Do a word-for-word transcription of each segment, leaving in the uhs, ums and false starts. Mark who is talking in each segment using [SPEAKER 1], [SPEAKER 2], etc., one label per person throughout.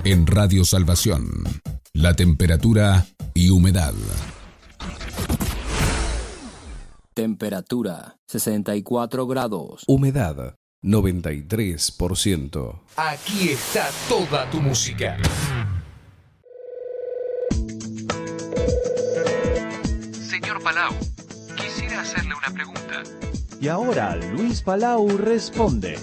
[SPEAKER 1] En Radio Salvación, la temperatura y humedad.
[SPEAKER 2] Temperatura sesenta y cuatro grados.
[SPEAKER 3] Humedad noventa y tres por ciento.
[SPEAKER 4] Aquí está toda tu música.
[SPEAKER 5] Señor Palau, quisiera hacerle una pregunta.
[SPEAKER 6] Y ahora Luis Palau responde.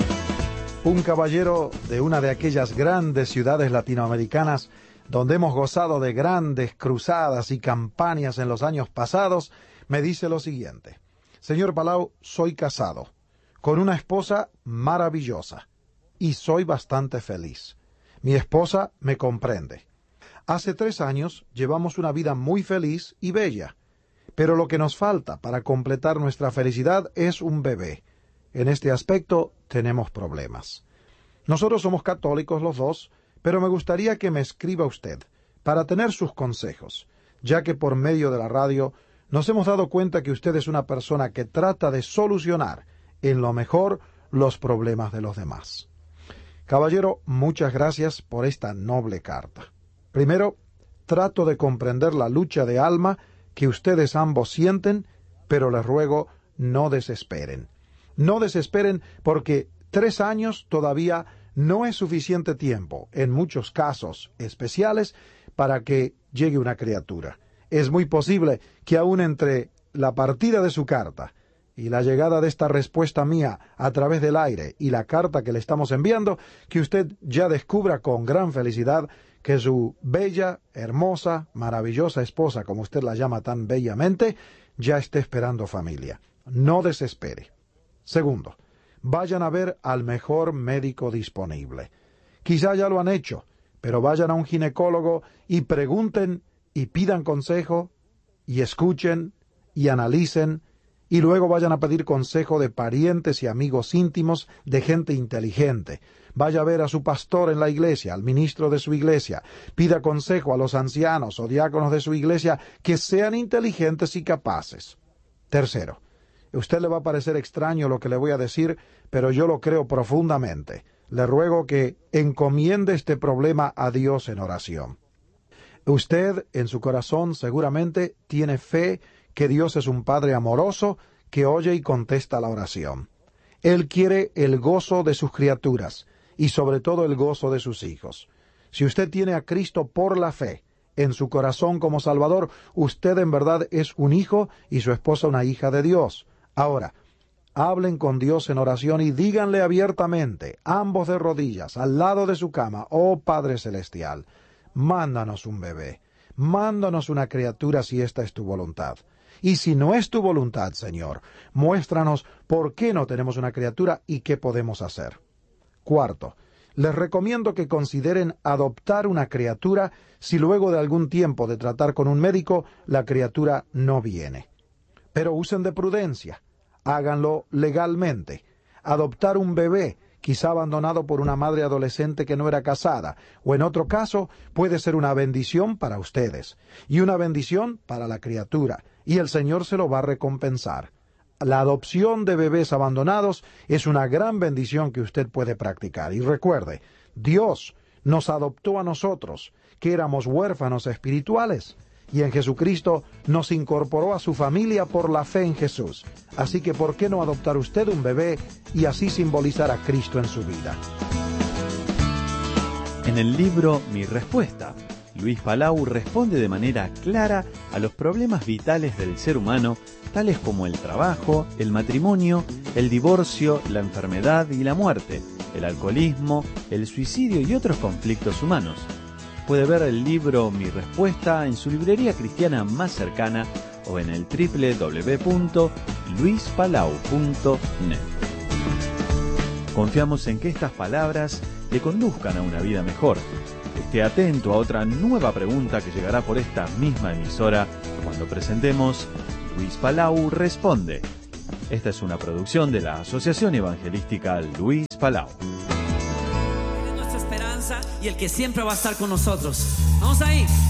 [SPEAKER 7] Un caballero de una de aquellas grandes ciudades latinoamericanas donde hemos gozado de grandes cruzadas y campañas en los años pasados, me dice lo siguiente: Señor Palau, soy casado con una esposa maravillosa y soy bastante feliz. Mi esposa me comprende. Hace tres años llevamos una vida muy feliz y bella, pero lo que nos falta para completar nuestra felicidad es un bebé. En este aspecto tenemos problemas. Nosotros somos católicos los dos, pero me gustaría que me escriba usted para tener sus consejos, ya que por medio de la radio nos hemos dado cuenta que usted es una persona que trata de solucionar en lo mejor los problemas de los demás. Caballero, muchas gracias por esta noble carta. Primero, trato de comprender la lucha de alma que ustedes ambos sienten, pero les ruego no desesperen. No desesperen porque tres años todavía no es suficiente tiempo, en muchos casos especiales, para que llegue una criatura. Es muy posible que aún entre la partida de su carta y la llegada de esta respuesta mía a través del aire y la carta que le estamos enviando, que usted ya descubra con gran felicidad que su bella, hermosa, maravillosa esposa, como usted la llama tan bellamente, ya esté esperando familia. No desespere. Segundo, vayan a ver al mejor médico disponible. Quizá ya lo han hecho, pero vayan a un ginecólogo y pregunten y pidan consejo y escuchen y analicen y luego vayan a pedir consejo de parientes y amigos íntimos, de gente inteligente. Vaya a ver a su pastor en la iglesia, al ministro de su iglesia. Pida consejo a los ancianos o diáconos de su iglesia que sean inteligentes y capaces. Tercero, a usted le va a parecer extraño lo que le voy a decir, pero yo lo creo profundamente. Le ruego que encomiende este problema a Dios en oración. Usted, en su corazón, seguramente tiene fe que Dios es un Padre amoroso que oye y contesta la oración. Él quiere el gozo de sus criaturas y sobre todo el gozo de sus hijos. Si usted tiene a Cristo por la fe en su corazón como Salvador, usted en verdad es un hijo y su esposa una hija de Dios. Ahora, hablen con Dios en oración y díganle abiertamente, ambos de rodillas, al lado de su cama: oh Padre Celestial, mándanos un bebé, mándanos una criatura si esta es tu voluntad. Y si no es tu voluntad, Señor, muéstranos por qué no tenemos una criatura y qué podemos hacer. Cuarto, les recomiendo que consideren adoptar una criatura si luego de algún tiempo de tratar con un médico la criatura no viene. Pero usen de prudencia, háganlo legalmente. Adoptar un bebé, quizá abandonado por una madre adolescente que no era casada, o en otro caso puede ser una bendición para ustedes y una bendición para la criatura, y el Señor se lo va a recompensar. La adopción de bebés abandonados es una gran bendición que usted puede practicar. Y recuerde, Dios nos adoptó a nosotros, que éramos huérfanos espirituales, y en Jesucristo nos incorporó a su familia por la fe en Jesús. Así que, ¿por qué no adoptar usted un bebé y así simbolizar a Cristo en su vida?
[SPEAKER 6] En el libro Mi Respuesta, Luis Palau responde de manera clara a los problemas vitales del ser humano, tales como el trabajo, el matrimonio, el divorcio, la enfermedad y la muerte, el alcoholismo, el suicidio y otros conflictos humanos. Puede ver el libro Mi Respuesta en su librería cristiana más cercana o en el doble u doble u doble u punto luis palau punto net. Confiamos en que estas palabras le conduzcan a una vida mejor. Esté atento a otra nueva pregunta que llegará por esta misma emisora cuando presentemos Luis Palau Responde. Esta es una producción de la Asociación Evangelística Luis Palau.
[SPEAKER 8] Y el que siempre va a estar con nosotros. Vamos ahí.